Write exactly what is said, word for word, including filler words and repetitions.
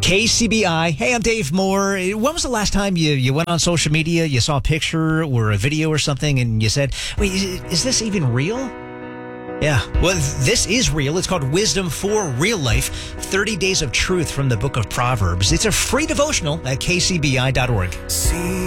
K C B I. Hey, I'm Dave Moore. When was the last time you, you went on social media, you saw a picture or a video or something, and you said, wait, is, is this even real? Yeah, well, this is real. It's called Wisdom for Real Life, thirty Days of Truth from the Book of Proverbs. It's a free devotional at k c b i dot org. See